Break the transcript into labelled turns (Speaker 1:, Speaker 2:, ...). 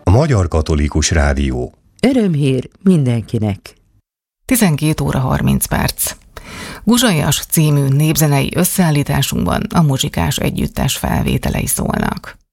Speaker 1: A Magyar Katolikus Rádió.
Speaker 2: Örömhír mindenkinek.
Speaker 3: 12 óra 30 perc. Guzsajas című népzenei összeállításunkban a Muzsikás Együttes felvételei szólnak.